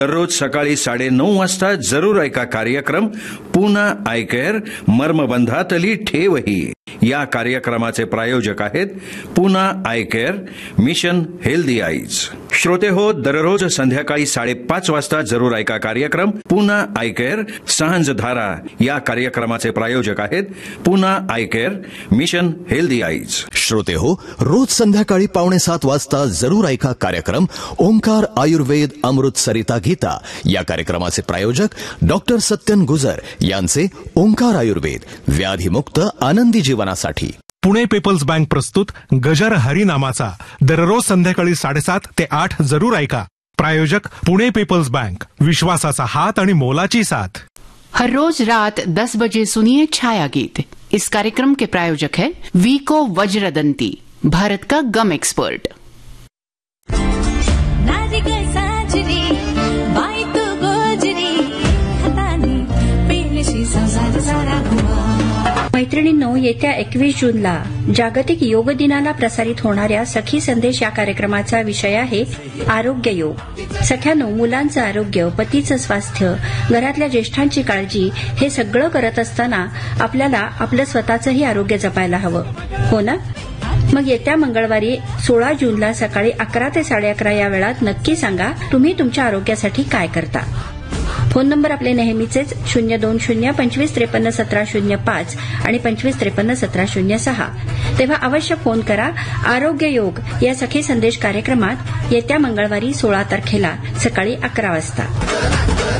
दररोज सकाळी 9:30 वाजता जरूर ऐका कार्यक्रम पुना आय केअर मर्मबंधातली ठेवही. या कार्यक्रमाचे प्रायोजक आहेत Poona I care mission healthy eyes. श्रोते हो, दररोज संध्याकाळी 5:30 वाजता जरूर ऐका कार्यक्रम पुना आय केअर सांझधारा. या कार्यक्रमाचे प्रायोजक आहेत Poona I care mission healthy eyes. श्रोते हो, रोज संध्याकाळी 6:45 वाजता जरूर ऐका कार्यक्रम ओंकार आयुर्वेद अमृत सरिता गीता. या कार्यक्रमाचे प्रायोजक डॉक्टर सत्यन गुजर यांचे ओंकार आयुर्वेद, व्याधीमुक्त आनंदी जीवनासाठी. पुणे पीपल्स बँक प्रस्तुत गजर हरिनामाचा दररोज संध्याकाळी 7:30 ते 8 जरूर ऐका. प्रायोजक पुणे पीपल्स बँक, विश्वासाचा हात आणि मोलाची साथ. हर रोज रात 10 बजे सुनिए छाया गीत. इस कार्यक्रम के प्रायोजक है वीको वज्रदंती, भारत का गम एक्सपर्ट. मैत्रिणींनो, येत्या 21 जूनला जागतिक योग दिनाला प्रसारित होणाऱ्या सखी संदेश या कार्यक्रमाचा विषय आहे आरोग्य योग. सख्यानो, मुलांचं आरोग्य, पतीचं स्वास्थ्य, घरातल्या ज्येष्ठांची काळजी हे सगळं करत असताना आपल्याला आपलं स्वतःचंही आरोग्य जपायला हवं, हो ना? मग येत्या मंगळवारी 16 जूनला सकाळी 11 ते 11:30 या वेळात नक्की सांगा तुम्ही तुमच्या आरोग्यासाठी काय करता. फोन नंबर आपले नेहमीचेच 02025531705 आणि 25531706. तेव्हा अवश्य फोन करा. आरोग्य योग या सखी संदेश कार्यक्रमात येत्या मंगळवारी 16 तारखेला सकाळी 11 वाजता.